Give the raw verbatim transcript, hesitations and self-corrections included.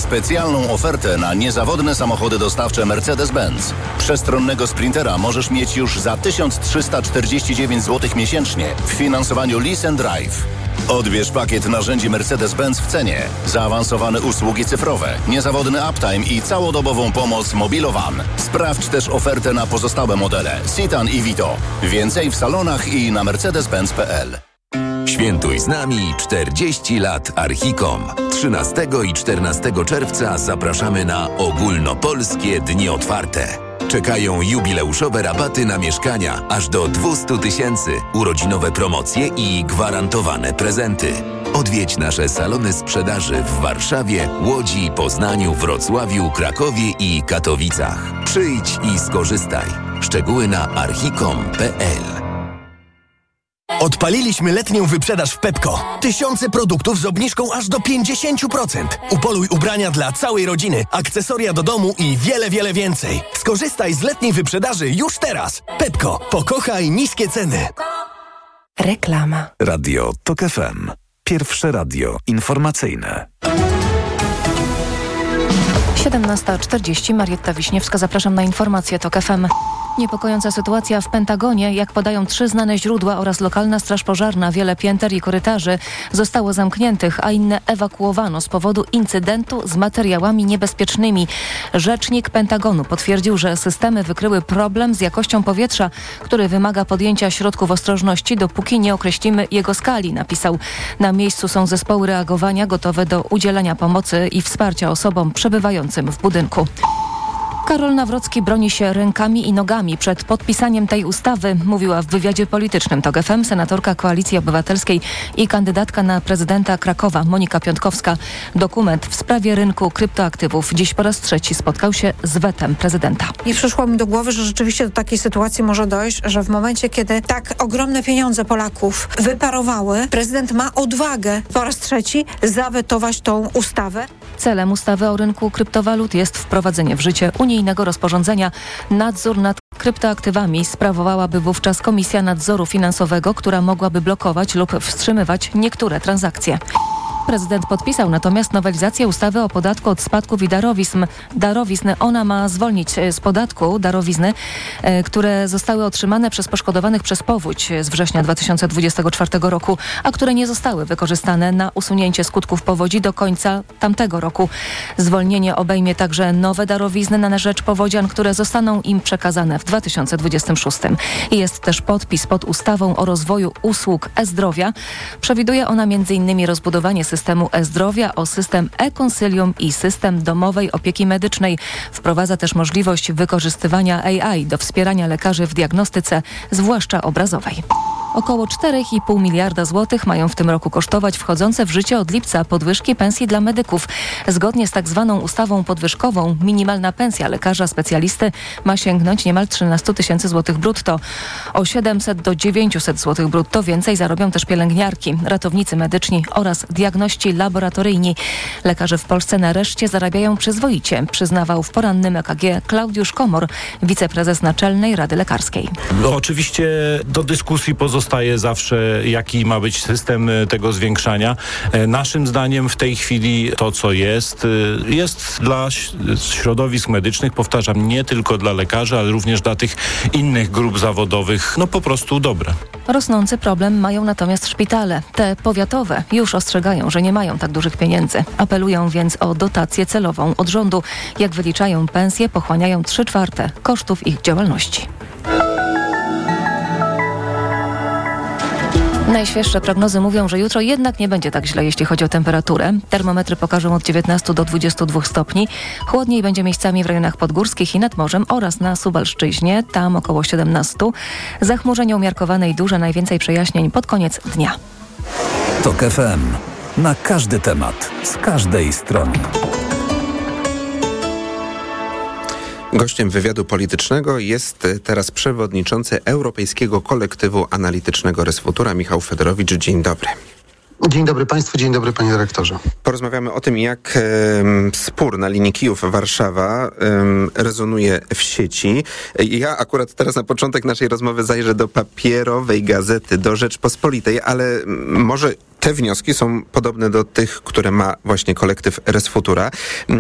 specjalną ofertę na niezawodne samochody dostawcze Mercedes-Benz. Przestronnego Sprintera możesz mieć już za tysiąc trzysta czterdzieści dziewięć złotych miesięcznie w finansowaniu Lease and Drive. Odbierz pakiet narzędzi Mercedes-Benz w cenie, zaawansowane usługi cyfrowe, niezawodny uptime i całodobową pomoc Mobilowan. Sprawdź też ofertę na pozostałe modele Citan i Vito. Więcej w salonach i na mercedes benz kropka p l. Świętuj z nami czterdzieści lat Archicom. trzynastego i czternastego czerwca zapraszamy na ogólnopolskie dni otwarte. Czekają jubileuszowe rabaty na mieszkania aż do dwieście tysięcy, urodzinowe promocje i gwarantowane prezenty. Odwiedź nasze salony sprzedaży w Warszawie, Łodzi, Poznaniu, Wrocławiu, Krakowie i Katowicach. Przyjdź i skorzystaj. Szczegóły na archicom kropka p l. Odpaliliśmy letnią wyprzedaż w Pepco. Tysiące produktów z obniżką aż do pięćdziesiąt procent. Upoluj ubrania dla całej rodziny, akcesoria do domu i wiele, wiele więcej. Skorzystaj z letniej wyprzedaży już teraz. Pepco. Pokochaj niskie ceny. Reklama. Radio Tok F M. Pierwsze radio informacyjne. siedemnasta czterdzieści. Marietta Wiśniewska. Zapraszam na informacje Tok F M. Niepokojąca sytuacja w Pentagonie. Jak podają trzy znane źródła oraz lokalna straż pożarna, wiele pięter i korytarzy zostało zamkniętych, a inne ewakuowano z powodu incydentu z materiałami niebezpiecznymi. Rzecznik Pentagonu potwierdził, że systemy wykryły problem z jakością powietrza, który wymaga podjęcia środków ostrożności, dopóki nie określimy jego skali, napisał. Na miejscu są zespoły reagowania gotowe do udzielenia pomocy i wsparcia osobom przebywającym w budynku. Karol Nawrocki broni się rękami i nogami przed podpisaniem tej ustawy, mówiła w wywiadzie politycznym Tok F M senatorka Koalicji Obywatelskiej i kandydatka na prezydenta Krakowa Monika Piątkowska. Dokument w sprawie rynku kryptoaktywów dziś po raz trzeci spotkał się z wetem prezydenta. Nie przyszło mi do głowy, że rzeczywiście do takiej sytuacji może dojść, że w momencie, kiedy tak ogromne pieniądze Polaków wyparowały, prezydent ma odwagę po raz trzeci zawetować tą ustawę. Celem ustawy o rynku kryptowalut jest wprowadzenie w życie unijnego rozporządzenia. Nadzór nad kryptoaktywami sprawowałaby wówczas Komisja Nadzoru Finansowego, która mogłaby blokować lub wstrzymywać niektóre transakcje. Prezydent podpisał natomiast nowelizację ustawy o podatku od spadków i darowizn. darowizn. Ona ma zwolnić z podatku darowizny, e, które zostały otrzymane przez poszkodowanych przez powódź z września dwa tysiące dwudziestego czwartego roku, a które nie zostały wykorzystane na usunięcie skutków powodzi do końca tamtego roku. Zwolnienie obejmie także nowe darowizny na rzecz powodzian, które zostaną im przekazane w dwa tysiące dwudziestym szóstym. I jest też podpis pod ustawą o rozwoju usług e-zdrowia. Przewiduje ona między innymi rozbudowanie systemu e-zdrowia o system e-konsylium i system domowej opieki medycznej. Wprowadza też możliwość wykorzystywania A I do wspierania lekarzy w diagnostyce, zwłaszcza obrazowej. Około cztery i pół miliarda złotych mają w tym roku kosztować wchodzące w życie od lipca podwyżki pensji dla medyków. Zgodnie z tak zwaną ustawą podwyżkową minimalna pensja lekarza specjalisty ma sięgnąć niemal trzynaście tysięcy złotych brutto. O siedemset do dziewięciuset złotych brutto więcej zarobią też pielęgniarki, ratownicy medyczni oraz diagności laboratoryjni. Lekarze w Polsce nareszcie zarabiają przyzwoicie, przyznawał w porannym E K G Klaudiusz Komor, wiceprezes Naczelnej Rady Lekarskiej. No, oczywiście do dyskusji pozostaje Zostaje zawsze, jaki ma być system tego zwiększania. Naszym zdaniem w tej chwili to, co jest, jest dla środowisk medycznych, powtarzam, nie tylko dla lekarzy, ale również dla tych innych grup zawodowych, no po prostu dobre. Rosnący problem mają natomiast szpitale. Te powiatowe już ostrzegają, że nie mają tak dużych pieniędzy. Apelują więc o dotację celową od rządu. Jak wyliczają, pensje pochłaniają trzy czwarte kosztów ich działalności. Najświeższe prognozy mówią, że jutro jednak nie będzie tak źle, jeśli chodzi o temperaturę. Termometry pokażą od dziewiętnastu do dwudziestu dwóch stopni. Chłodniej będzie miejscami w rejonach podgórskich i nad morzem oraz na Suwalszczyźnie, tam około siedemnastu. Zachmurzenie umiarkowane i duże, najwięcej przejaśnień pod koniec dnia. Tok F M. Na każdy temat, z każdej strony. Gościem wywiadu politycznego jest teraz przewodniczący Europejskiego Kolektywu Analitycznego Resfutura, Michał Fedorowicz. Dzień dobry. Dzień dobry Państwu, dzień dobry Panie Dyrektorze. Porozmawiamy o tym, jak e, spór na linii Kijów-Warszawa e, rezonuje w sieci. Ja akurat teraz na początek naszej rozmowy zajrzę do papierowej gazety, do Rzeczpospolitej, ale może te wnioski są podobne do tych, które ma właśnie kolektyw Resfutura.